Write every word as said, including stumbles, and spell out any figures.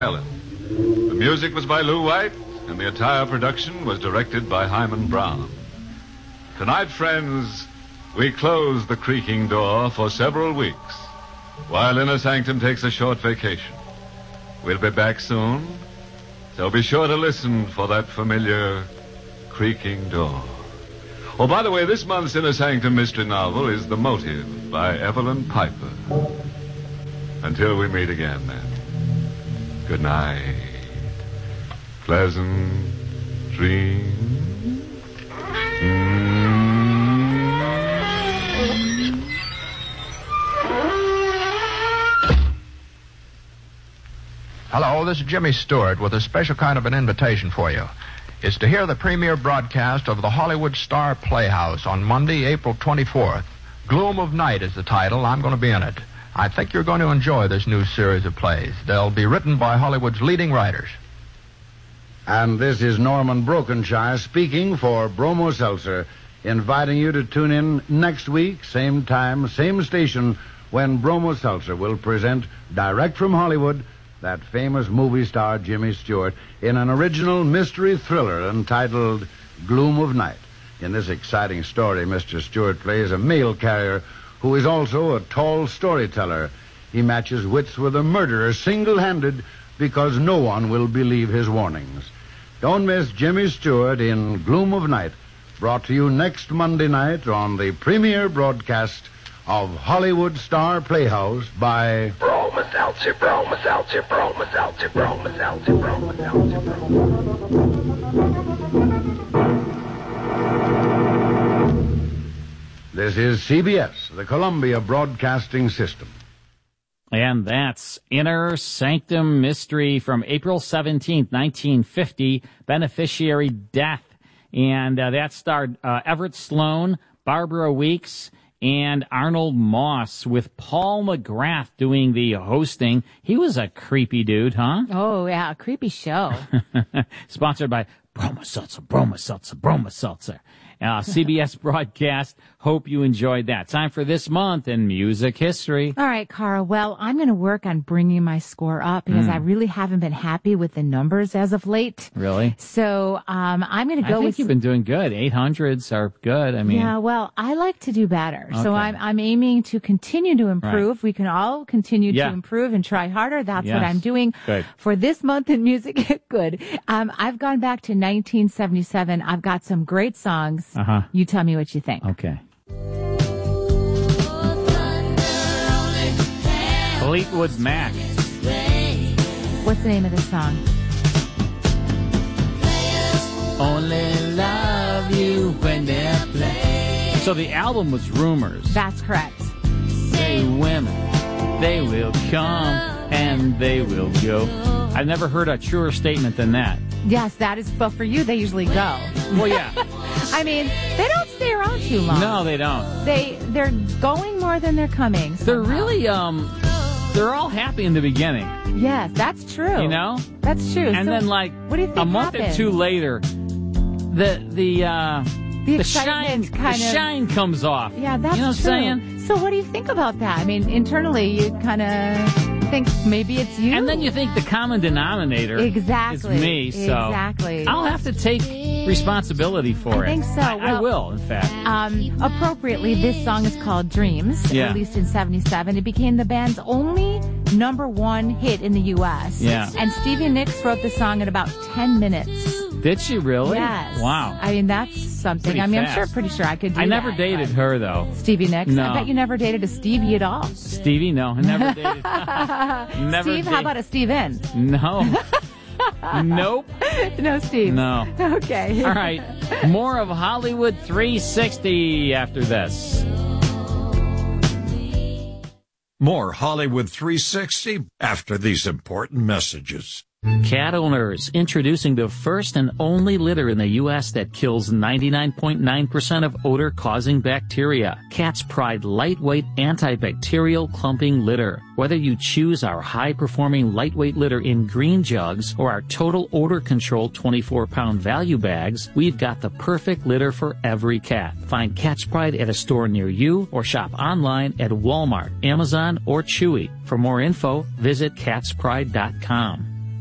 Ellen. The music was by Lou White, and the entire production was directed by Hyman Brown. Tonight, friends, we close the creaking door for several weeks, while Inner Sanctum takes a short vacation. We'll be back soon, so be sure to listen for that familiar creaking door. Oh, by the way, this month's Inner Sanctum mystery novel is The Motive by Evelyn Piper. Until we meet again, then. Good night. Pleasant dreams. Mm. Hello, this is Jimmy Stewart with a special kind of an invitation for you. It's to hear the premiere broadcast of the Hollywood Star Playhouse on Monday, April twenty-fourth. Gloom of Night is the title. I'm going to be in it. I think you're going to enjoy this new series of plays. They'll be written by Hollywood's leading writers. And this is Norman Brokenshire speaking for Bromo Seltzer, inviting you to tune in next week, same time, same station, when Bromo Seltzer will present direct from Hollywood that famous movie star Jimmy Stewart in an original mystery thriller entitled Gloom of Night. In this exciting story, Mister Stewart plays a mail carrier who is also a tall storyteller. He matches wits with a murderer single-handed because no one will believe his warnings. Don't miss Jimmy Stewart in Gloom of Night, brought to you next Monday night on the premiere broadcast of Hollywood Star Playhouse by Bromo Seltzer, Bromo Seltzer, Bromo Seltzer, Bromo Seltzer, Bromo Seltzer, Bromo. This is C B S, the Columbia Broadcasting System. And that's Inner Sanctum Mystery from April seventeenth, nineteen fifty, Beneficiary Death. And uh, that starred uh, Everett Sloane, Barbara Weeks, and Arnold Moss, with Paul McGrath doing the hosting. He was a creepy dude, huh? Oh, yeah, a creepy show. Sponsored by Bromo Seltzer, Bromo Seltzer, Bromo Seltzer. Uh, C B S broadcast. Hope you enjoyed that. Time for this month in music history. All right, Carl. Well, I'm going to work on bringing my score up because mm. I really haven't been happy with the numbers as of late. Really? So um, I'm going to go I think with... you've been doing good. eight hundreds are good. I mean... Yeah, well, I like to do better. Okay. So I'm, I'm aiming to continue to improve. Right. We can all continue yeah. to improve and try harder. That's yes. what I'm doing. Good. For this month in music. Good. Um, I've gone back to nineteen seventy-seven. I've got some great songs. Uh-huh. You tell me what you think. Okay. Fleetwood Mac. What's the name of this song? Only love you when they're playing. So the album was Rumors. That's correct. Say women, they will come and they will go. I've never heard a truer statement than that. Yes, that is, but for you, they usually go. Well, yeah. I mean, they don't stay around too long. No, they don't. They, they're going more than they're coming. Somehow. They're really, um, they're all happy in the beginning. Yes, that's true. You know? That's true. And so then, like, what do you think a month happened? or two later, the, the, uh, the, the shine, kind the of, shine comes off. Yeah, that's you know what true. I'm saying? So what do you think about that? I mean, internally, you kind of think maybe it's you. And then you think the common denominator exactly. is me, so exactly. I'll have to take responsibility for I it. think so. I, well, I will, in fact. Um, appropriately, this song is called Dreams, yeah. released in seventy-seven. It became the band's only number one hit in the U S Yeah. And Stevie Nicks wrote the song in about ten minutes. Did she really? Yes. Wow. I mean, that's something. Pretty I mean, fast. I'm sure, pretty sure I could do I never that, dated but- her, though. Stevie Nicks? No. I bet you never dated a Stevie at all. Stevie? No, I never dated. never Steve, date- how about a Steven? No. Nope. No, Steve. No. Okay. All right. More of Hollywood three sixty after this. More Hollywood three sixty after these important messages. Cat owners, introducing the first and only litter in the U S that kills ninety-nine point nine percent of odor-causing bacteria. Cat's Pride lightweight antibacterial clumping litter. Whether you choose our high-performing lightweight litter in green jugs or our total odor control twenty-four pound value bags, we've got the perfect litter for every cat. Find Cat's Pride at a store near you or shop online at Walmart, Amazon, or Chewy. For more info, visit cats pride dot com.